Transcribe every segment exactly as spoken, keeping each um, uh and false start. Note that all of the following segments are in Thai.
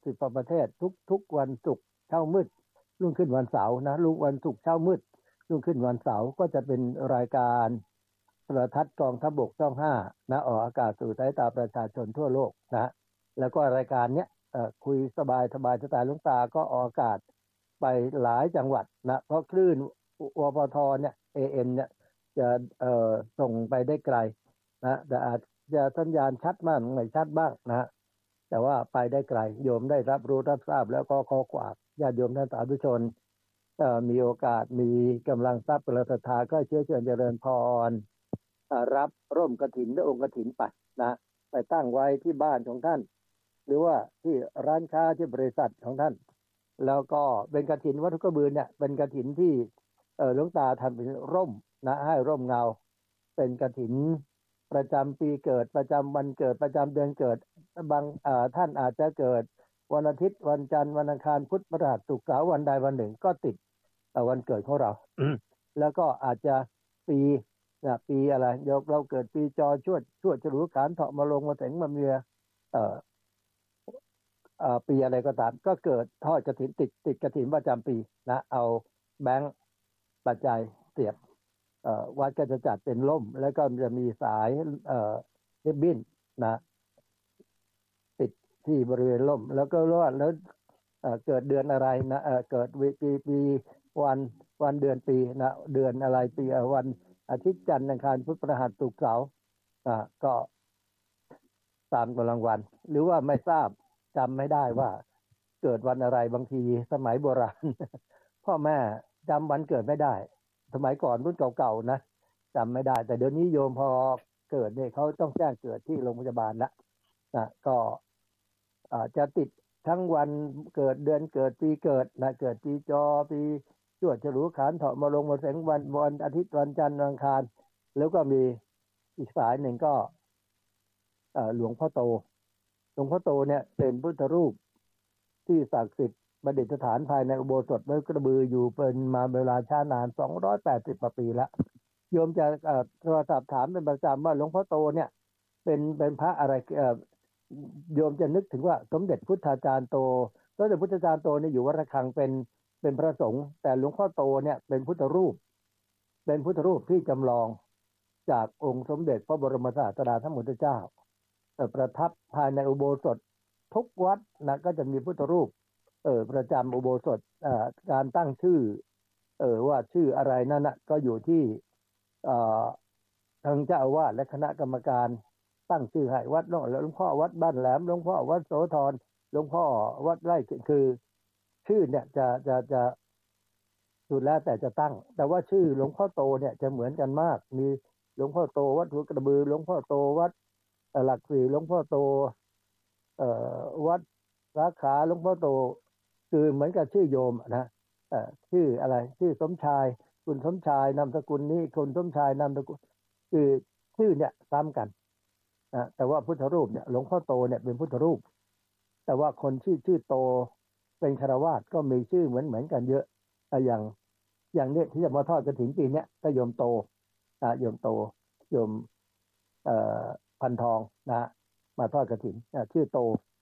สิบประเทศทุกทุกวันศุกร์เช้ามืดรุ่งขึ้นวันเสาร์นะรุ่งวันศุกร์เช้ามืดรุ่งขึ้นวันเสาร์ก็จะเป็นรายการโทรทัศน์กองทัพบกช่องห้านะออกอากาศสู่สายตาประชาชนทั่วโลกนะแล้วก็รายการเนี้ยเอ่อคุยสบายสบายสไตล์หลวงตาก็ออกอากาศไปหลายจังหวัดนะเพราะคลื่นวปทเนี่ย เอ เอ็ม เนี่ยจะเอ่อส่งไปได้ไกลนะแต่อาจจะสัญญาณชัดบ้างไม่ชัดบ้างนะแต่ว่าไปได้ไกลโยมได้รับรู้รับทราบแล้วก็ขอฝากญาติโยมท่านสาธุชนเอ่อมีโอกาสมีกำลังทรัพย์ประศรัทธาก็เชื้อเชิญเจริญพรรับร่มกฐินและองค์กฐินไปนะไปตั้งไว้ที่บ้านของท่านหรือว่าที่ร้านค้าที่บริษัทของท่านแล้วก็เป็นกฐินวัดทุกกระบือเนี่ยเป็นกฐินที่เออหลวงตาทำเป็นร่มนะให้ร่มเงาเป็นกฐินประจำปีเกิดประจำวันเกิดประจำเดือนเกิดบางอ่าท่านอาจจะเกิดวันอาทิตย์วันจันทร์วันอังคารพุธพฤหัสศุกร์เสาร์วันใดวันหนึ่งก็ติดวันเกิดของเรา แล้วก็อาจจะปีนะปีอะไรยกเราเกิดปีจอชวดชวดฉลูขานเถาะมาลงมาเสงมาเมียเอ่อเอ่อปีอะไรก็ตามก็เกิดทอดกฐินติดติดกฐินประจำปีนะเอาแบงค์ปัจจัยเสียบเอ่อวัดก็จะจัดเป็นร่มแล้วก็จะมีสายเอ่อริบบิ้นนะติดที่บริเวณร่มแล้วก็รู้ว่าแล้วเอ่อเกิดเดือนอะไรนะเอ่อเกิดปีปีวันวันเดือนปีนะเดือนอะไรปีเอ่อวันอาทิตย์จันทร์อังคารพุธพฤหัสศุกร์เสาร์อ่าก็ตามกำลังวันหรือว่าไม่ทราบจำไม่ได้ว่าเกิดวันอะไรบางทีสมัยโบราณ พ่อแม่จำวันเกิดไม่ได้สมัยก่อนรุ่นเก่าๆนะจำไม่ได้แต่เดี๋ยวนี้โยมพอเกิดเนี่ยเขาต้องแจ้งเกิดที่โรงพยาบาลละนะก็อ่าจะติดทั้งวันเกิดเดือนเกิดปีเกิดนะเกิดปีจอปีชวดฉลูขานเถาะมาลงมาเสงวันวันอาทิตย์วันจันทร์วันอังคารแล้วก็มีอีกสายหนึ่งก็หลวงพ่อโตหลวงพ่อโตเนี่ยเป็นพุทธรูปที่ศักดิ์สิทธิ์ประดิษฐานภายในอุโบสถวัดกระบืออยู่เป็นมาเวลาช้านานสองร้อยแปดสิบกว่าปีแล้วโยมจะเอ่อโทรศัพท์ถามเป็นประจำว่าหลวงพ่อโตเนี่ยเป็นเป็นพระอะไรเอ่อโยมจะนึกถึงว่าสมเด็จพุทธาจารย์โตสมเด็จพุทธาจารย์โตเนี่ยอยู่วัดระฆังเป็นเป็นพระสงฆ์แต่หลวงพ่อโตเนี่ยเป็นพุทธรูปเป็นพุทธรูปที่จำลองจากองค์สมเด็จพระบรมศาสดาสัมพุทธเจ้าประทับภายในอุโบสถทุกวัดนะก็จะมีพุทธรูปเออประจำอุโบสถเอ่อการตั้งชื่อเออว่าชื่ออะไรนั่นนะก็อยู่ที่เอ่อทางเจ้าอาวาสและคณะกรรมการตั้งชื่อให้วัดหลวงพ่อวัดบ้านแหลมหลวงพ่อวัดโสธรหลวงพ่อวัดไร่คือชื่อเนี่ยจะจะจะสุดแล้วแต่จะตั้งแต่ว่าชื่อหลวงพ่อโตเนี่ยจะเหมือนกันมากมีหลวงพ่อโตวัดหัวกระบือหลวงพ่อโตวัดหลักสี่หลวงพ่อโตเอ่อวัดสาขาหลวงพ่อโตคือเหมือนกับชื่อโยมนะเอ่อชื่ออะไรชื่อสมชายคุณสมชายนามสกุลนี้คุณสมชายนามสกุลคือชื่อเนี่ยซ้ำกันนะแต่ว่าพุทธรูปเนี่ยหลวงพ่อโตเนี่ยเป็นพุทธรูปแต่ว่าคนชื่อชื่อโตเป็นฆราวาสก็มีชื่อเหมือนเหมือนกันเยอะอย่างอย่างนี้ที่จะมาทอดกฐินปีนี้ก็โยมโตอ่าโยมโตโยมเอ่อพันทองนะมาทอดกฐินชื่อโต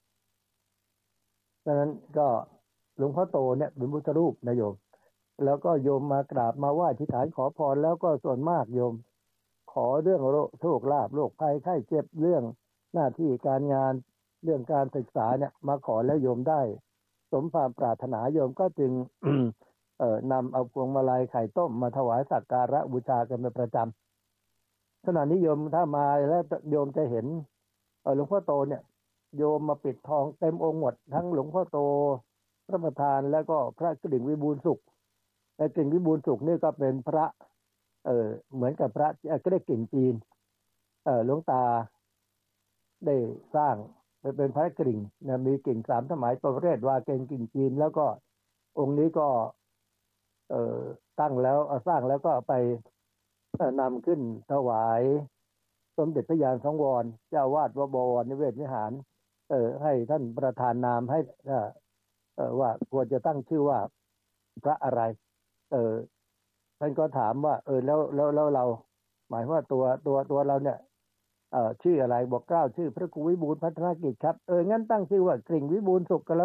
ดังนั้นก็หลวงพ่อโตเนี่ยเป็นพุทธรูปนะโยมแล้วก็โยมมากราบมาไหว้ที่ฐานขอพรแล้วก็ส่วนมากโยมขอเรื่องโชคลาภโรคภัยไข้เจ็บเรื่องหน้าที่การงานเรื่องการศึกษาเนี่ยมาขอแล้วโยมได้สมความปรารถนาโยมก็จึง เอ่อนำเอาพวงมาลัยไข่ต้มมาถวายสักการะบูชากันเป็นประจำขณะนี้โยมถ้ามาแล้วโยมจะเห็นหลวงพ่อโตเนี่ยโยมมาปิดทองเต็มองค์หมดทั้งหลวงพ่อโตพระประธานแล้วก็พระกริ่งวิบูลย์สุขในกริ่งวิบูลย์สุขนี่ก็เป็นพระเออเหมือนกับพระก็ได้กริ่งจีนเออหลวงตาได้สร้างเป็นพระกริ่งนะมีกริ่งสามสมัยประเภทวาเกงกริ่งจีนแล้วก็องค์นี้ก็เอ่อตั้งแล้วสร้างแล้วก็ไปนำขึ้นถวายสมเด็จพระยานสังวรเจ้าวาดวบวรนิเวศวิหารเอ่อให้ท่านประธานนามให้เอ่อเอ่อว่าควรจะตั้งชื่อว่าพระอะไรเออท่านก็ถามว่าเออแล้วแล้วแล้วเราหมายว่าตัวตัวตัวเราเนี่ยเอ่อชื่ออะไรบอกเกล้าชื่อพระครูวิบูลย์พัฒนกิจครับเอองั้นตั้งชื่อว่ากริ่งวิบูลย์สุขกันแล้ว